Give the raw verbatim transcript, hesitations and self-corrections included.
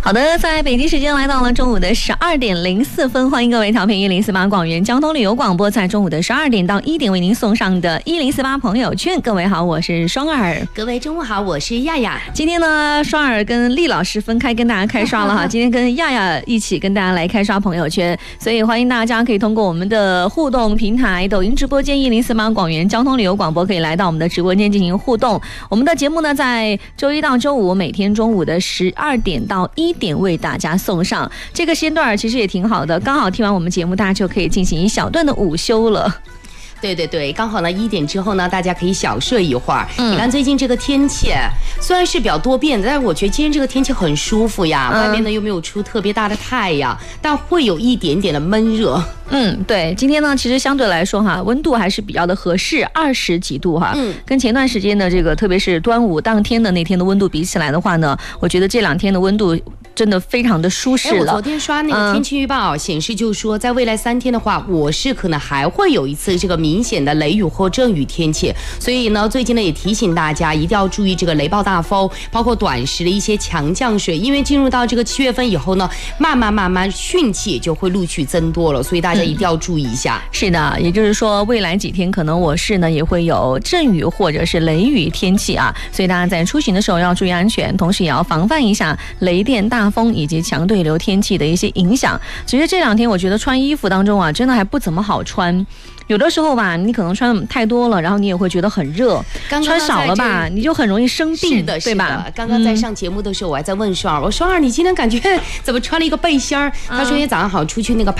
好的，在北京时间来到了中午的十二点零四分，欢迎各位调频一零四八广元交通旅游广播，在中午的十二点到一点为您送上的一零四八朋友圈。各位好，我是双儿。 各位中午好，我是亚亚。 今天呢，双儿跟厉老师分开跟大家开刷了哈，今天跟亚亚一起跟大家来开刷朋友圈，所以欢迎大家可以通过我们的互动平台抖音直播间一零四八广元交通旅游广播，可以来到我们的直播间进行互动。我们的节目呢，在周一到周五每天中午的十二点到一点为大家送上。这个时间段其实也挺好的，刚好听完我们节目，大家就可以进行一小段的午休了。 对对对，刚好呢一点之后呢，大家可以小睡一会儿。 嗯， 你看最近这个天气虽然是比较多变的，但是我觉得今天这个天气很舒服呀。嗯、外面呢又没有出特别大的太阳，但会有一点点的闷热。 嗯，对，今天呢其实相对来说哈，温度还是比较的合适，二十几度哈。嗯，跟前段时间的这个，特别是端午当天的那天的温度比起来的话呢，我觉得这两天的温度真的非常的舒适了。 我昨天刷那个天气预报、嗯、显示，就是说在未来三天的话，我是可能还会有一次这个明显的雷雨或阵雨天气，所以呢，最近呢也提醒大家一定要注意这个雷暴大风，包括短时的一些强降水，因为进入到这个七月份以后呢，慢慢慢慢汛气也就会陆续增多了，所以大家一定要注意一下。嗯、 是的，也就是说未来几天可能我市呢也会有阵雨或者是雷雨天气啊，所以大家在出行的时候要注意安全，同时也要防范一下雷电大风以及强对流天气的一些影响。其实这两天我觉得穿衣服当中啊，真的还不怎么好穿。有的时候吧，你可能穿太多了，然后你也会觉得很热； 刚刚穿少了吧，你就很容易生病， 是的， 对吧？ 刚刚在上节目的时候，我还在问双儿，我说双儿，你今天感觉怎么穿了一个背心儿？他说今天早上好出去那个